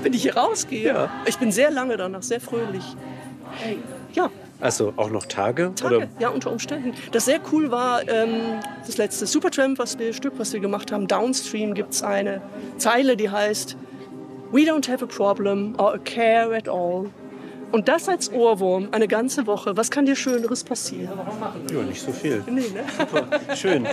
wenn ich hier rausgehe. Ja. Ich bin sehr lange danach, sehr fröhlich. Ja. Also auch noch Tage? Tage, ja, unter Umständen. Das sehr cool war, das letzte Supertramp, was wir gemacht haben, Downstream, gibt es eine Zeile, die heißt We don't have a problem or a care at all. Und das als Ohrwurm eine ganze Woche, was kann dir Schöneres passieren? Ja, nicht so viel. Nee, ne? Super, schön.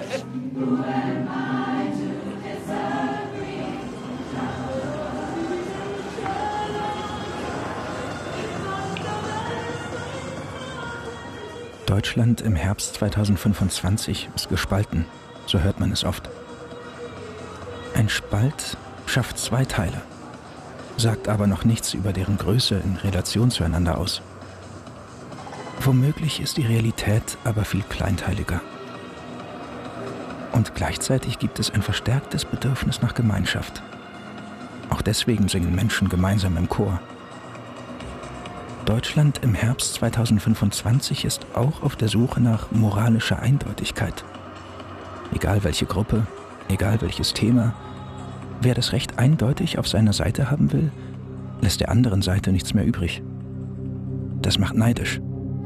Deutschland im Herbst 2025 ist gespalten, so hört man es oft. Ein Spalt schafft zwei Teile, sagt aber noch nichts über deren Größe in Relation zueinander aus. Womöglich ist die Realität aber viel kleinteiliger. Und gleichzeitig gibt es ein verstärktes Bedürfnis nach Gemeinschaft. Auch deswegen singen Menschen gemeinsam im Chor. Deutschland im Herbst 2025 ist auch auf der Suche nach moralischer Eindeutigkeit. Egal welche Gruppe, egal welches Thema, wer das Recht eindeutig auf seiner Seite haben will, lässt der anderen Seite nichts mehr übrig. Das macht neidisch.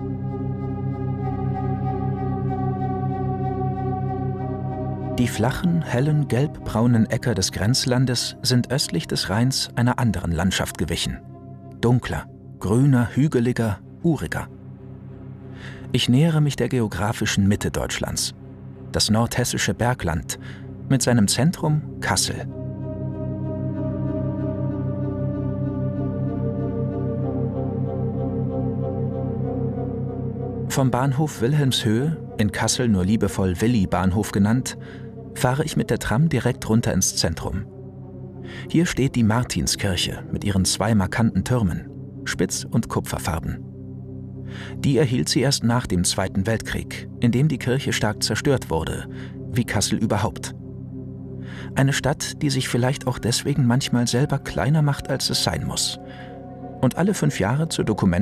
Die flachen, hellen, gelb-braunen Äcker des Grenzlandes sind östlich des Rheins einer anderen Landschaft gewichen. Dunkler, grüner, hügeliger, uriger. Ich nähere mich der geografischen Mitte Deutschlands, das nordhessische Bergland, mit seinem Zentrum Kassel. Vom Bahnhof Wilhelmshöhe, in Kassel nur liebevoll Willi-Bahnhof genannt, fahre ich mit der Tram direkt runter ins Zentrum. Hier steht die Martinskirche mit ihren zwei markanten Türmen, Spitz- und Kupferfarben. Die erhielt sie erst nach dem Zweiten Weltkrieg, in dem die Kirche stark zerstört wurde, wie Kassel überhaupt. Eine Stadt, die sich vielleicht auch deswegen manchmal selber kleiner macht, als es sein muss. Und alle 5 Jahre zur